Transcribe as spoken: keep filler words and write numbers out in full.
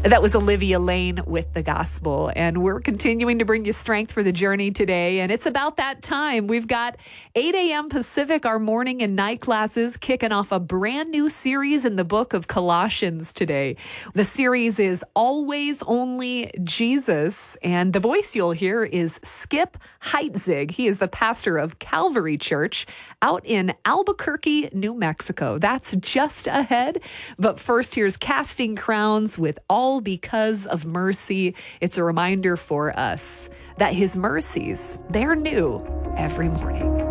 That was Olivia Lane with The Gospel, and we're continuing to bring you strength for the journey today, and it's about that time. We've got eight a.m. Pacific, our morning and night classes, kicking off a brand new series in the book of Colossians today. The series is Always Only Jesus, and the voice you'll hear is Skip Heitzig. He is the pastor of Calvary Church out in Albuquerque, New Mexico. That's just ahead, but first here's Casting Crowns with All Because of Mercy. It's a reminder for us that his mercies, they're new every morning.